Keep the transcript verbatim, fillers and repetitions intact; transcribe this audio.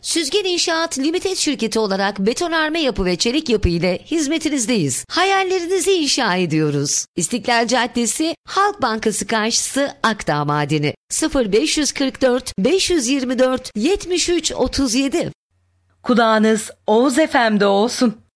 Süzgen İnşaat Limited şirketi olarak betonarme yapı ve çelik yapı ile hizmetinizdeyiz. Hayallerinizi inşa ediyoruz. İstiklal Caddesi, Halk Bankası karşısı, Akdağ Madeni. sıfır beş kırk dört beş yirmi dört yetmiş üç otuz yedi. Kulağınız Oğuz F M'de olsun.